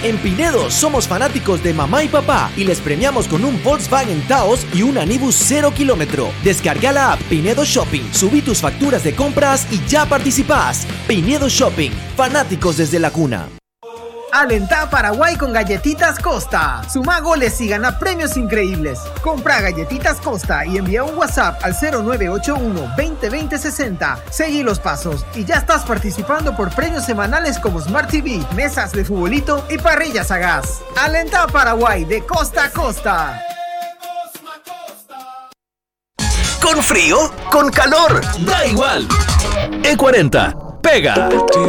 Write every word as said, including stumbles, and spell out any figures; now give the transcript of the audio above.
En Pinedo somos fanáticos de mamá y papá y les premiamos con un Volkswagen Taos y un Anibus cero kilómetro. Descarga la app Pinedo Shopping, subí tus facturas de compras y ya participás. Pinedo Shopping, fanáticos desde la cuna. Alentá a Paraguay con Galletitas Costa. Suma goles y gana premios increíbles. Compra Galletitas Costa y envía un WhatsApp al cero nueve ocho uno, veinte, veinte, sesenta. Seguí los pasos y ya estás participando por premios semanales como Smart T V, mesas de futbolito y parrillas a gas. Alentá a Paraguay de costa a costa. ¿Con frío? ¿Con calor? Da igual. E cuarenta. Pega.